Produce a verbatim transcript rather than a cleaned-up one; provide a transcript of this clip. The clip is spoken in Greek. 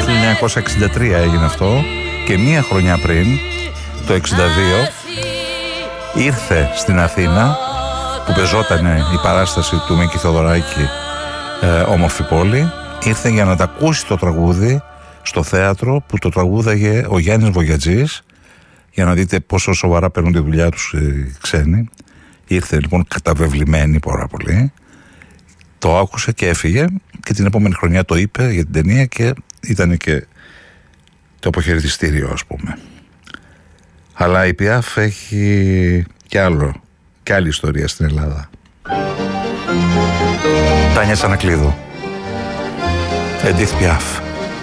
χίλια εννιακόσια εξήντα τρία έγινε αυτό και μία χρονιά πριν, το εξήντα δύο, ήρθε στην Αθήνα που πεζότανε η παράσταση του Μίκη Θοδωράκη, ε, όμορφη πόλη. Ήρθε για να τα ακούσει το τραγούδι στο θέατρο που το τραγούδαγε ο Γιάννης Βογιατζής, για να δείτε πόσο σοβαρά παίρνουν τη δουλειά τους οι ξένοι. Ήρθε λοιπόν καταβεβλημένη πάρα πολύ, το άκουσε και έφυγε και την επόμενη χρονιά το είπε για την ταινία και ήταν και το αποχαιρετιστήριο, ας πούμε. Αλλά η Πιάφ έχει κι άλλο, κι άλλη ιστορία στην Ελλάδα. Τάνια Σανακλείδου, Εντίθ Πιάφ.